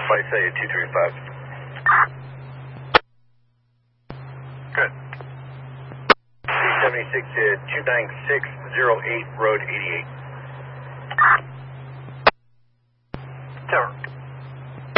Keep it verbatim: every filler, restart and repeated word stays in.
Flight say two three five. Good. C seventy-six to two nine six zero eight, road eighty-eight.